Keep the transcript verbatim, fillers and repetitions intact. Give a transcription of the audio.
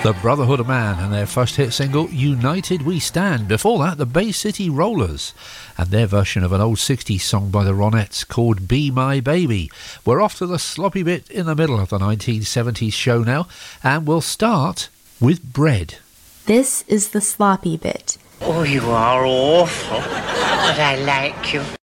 The Brotherhood of Man and their first hit single, United We Stand. Before that, the Bay City Rollers and their version of an old sixties song by the Ronettes called Be My Baby. We're off to the sloppy bit in the middle of the nineteen seventies show now, and we'll start with bread. This is the sloppy bit. Oh, you are awful, but I like you.